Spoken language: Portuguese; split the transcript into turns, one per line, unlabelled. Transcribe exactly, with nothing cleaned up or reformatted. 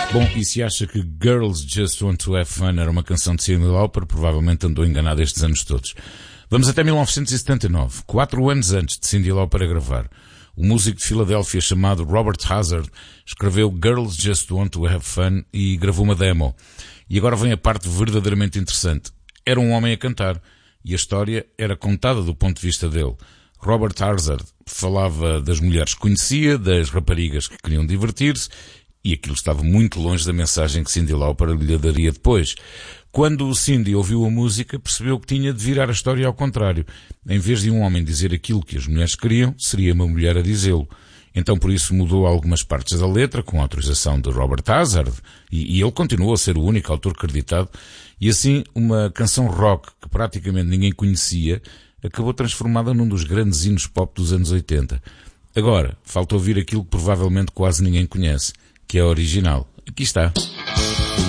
Bom, e se acha que Girls Just Want to Have Fun era uma canção de Cyndi Lauper, provavelmente andou enganado estes anos todos. Vamos até mil novecentos e setenta e nove, quatro anos antes de Cyndi Lauper a gravar. O músico de Filadélfia chamado Robert Hazard escreveu Girls Just Want to Have Fun e gravou uma demo. E agora vem a parte verdadeiramente interessante. Era um homem a cantar e a história era contada do ponto de vista dele. Robert Hazard falava das mulheres que conhecia, das raparigas que queriam divertir-se, e aquilo estava muito longe da mensagem que Cyndi Lauper lhe daria depois. Quando o Cyndi ouviu a música, percebeu que tinha de virar a história ao contrário. Em vez de um homem dizer aquilo que as mulheres queriam, seria uma mulher a dizê-lo. Então por isso mudou algumas partes da letra, com a autorização de Robert Hazard, e, e ele continuou a ser o único autor acreditado, e assim uma canção rock que praticamente ninguém conhecia, acabou transformada num dos grandes hinos pop dos anos oitenta. Agora, falta ouvir aquilo que provavelmente quase ninguém conhece, que é a original. Aqui está.